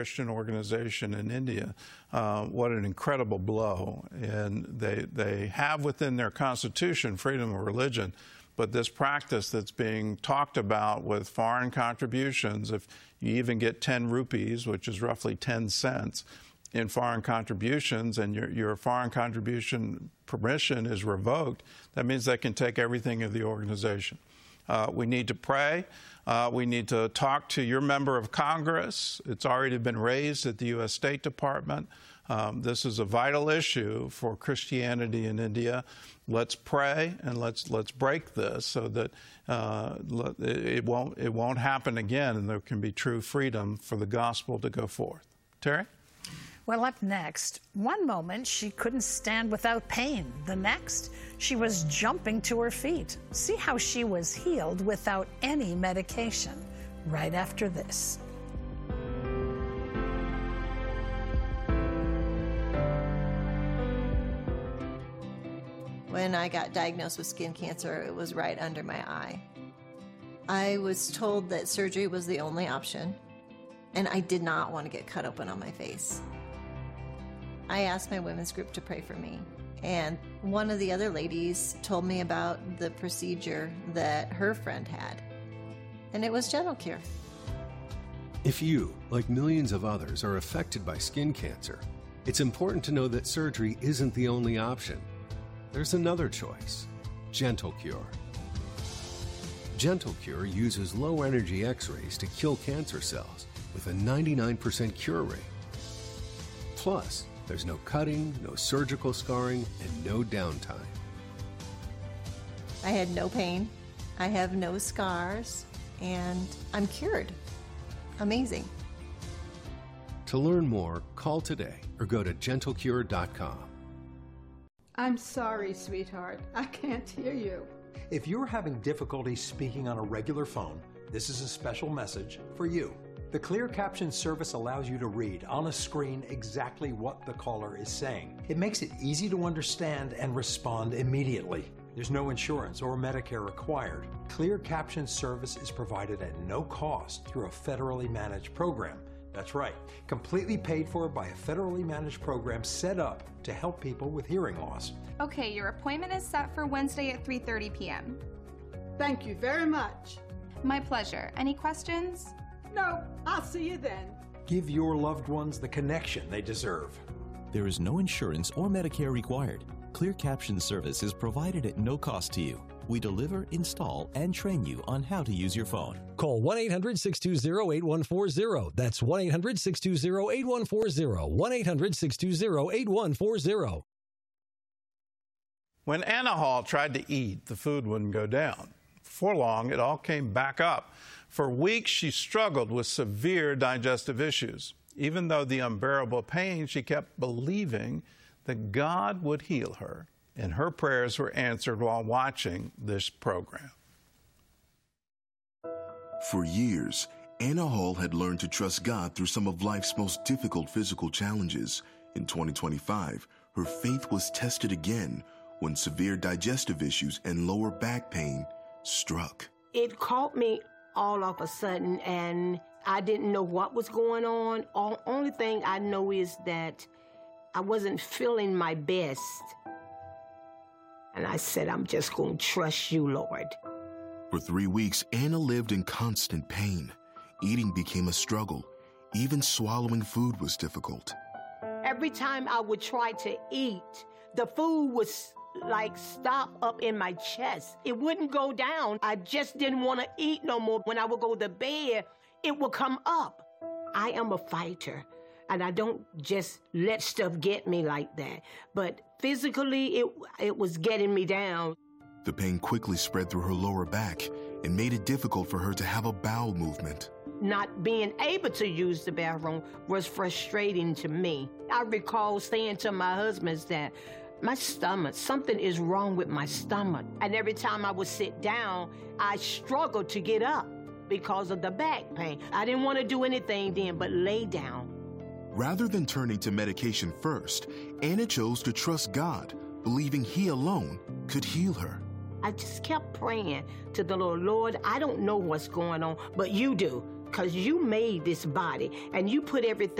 Christian organization in India. What an incredible blow. And they have within their constitution freedom of religion, but this practice that's being talked about with foreign contributions, if you even get 10 rupees, which is roughly 10 cents, in foreign contributions, and your foreign contribution permission is revoked, that means they can take everything of the organization. We need to pray. We need to talk to your member of Congress. It's already been raised at the U.S. State Department. This is a vital issue for Christianity in India. Let's pray and let's break this so that it won't happen again, and there can be true freedom for the gospel to go forth. Terry? Well, up next, one moment she couldn't stand without pain. The next, she was jumping to her feet. See how she was healed without any medication. Right after this. When I got diagnosed with skin cancer, it was right under my eye. I was told that surgery was the only option, and I did not want to get cut open on my face. I asked my women's group to pray for me, and one of the other ladies told me about the procedure that her friend had, and it was Gentle Cure. If you, like millions of others, are affected by skin cancer, it's important to know that surgery isn't the only option. There's another choice, Gentle Cure. Gentle Cure uses low-energy X-rays to kill cancer cells with a 99% cure rate. Plus, there's no cutting, no surgical scarring, and no downtime. I had no pain, I have no scars, and I'm cured. Amazing. To learn more, call today or go to gentlecure.com. I'm sorry, sweetheart. I can't hear you. If you're having difficulty speaking on a regular phone, this is a special message for you. The Clear Caption service allows you to read on a screen exactly what the caller is saying. It makes it easy to understand and respond immediately. There's no insurance or Medicare required. Clear Caption service is provided at no cost through a federally managed program. That's right, completely paid for by a federally managed program set up to help people with hearing loss. Okay, your appointment is set for Wednesday at 3:30 p.m. Thank you very much. My pleasure. Any questions? No, I'll see you then. Give your loved ones the connection they deserve. There is no insurance or Medicare required. Clear Caption service is provided at no cost to you. We deliver, install, and train you on how to use your phone. Call 1-800-620-8140. That's 1-800-620-8140. 1-800-620-8140. When Anna Hall tried to eat, the food wouldn't go down. Before long, it all came back up. For weeks, she struggled with severe digestive issues. Even though the unbearable pain, she kept believing that God would heal her, and her prayers were answered while watching this program. For years, Anna Hall had learned to trust God through some of life's most difficult physical challenges. In 2025, her faith was tested again when severe digestive issues and lower back pain struck. It caught me all of a sudden, and I didn't know what was going on. Only thing I know is that I wasn't feeling my best. And I said, I'm just going to trust you, Lord. For 3 weeks, Anna lived in constant pain. Eating became a struggle. Even swallowing food was difficult. Every time I would try to eat, the food was like stop up in my chest. It wouldn't go down. I just didn't want to eat no more. When I would go to bed, it would come up. I am a fighter, and I don't just let stuff get me like that. But physically, it was getting me down. The pain quickly spread through her lower back and made it difficult for her to have a bowel movement. Not being able to use the bathroom was frustrating to me. I recall saying to my husband that my stomach, something is wrong with my stomach. And every time I would sit down, I struggled to get up because of the back pain. I didn't want to do anything then but lay down. Rather than turning to medication first, Anna chose to trust God, believing He alone could heal her. I just kept praying to the Lord, Lord, I don't know what's going on, but you do. because you made this body and you put everything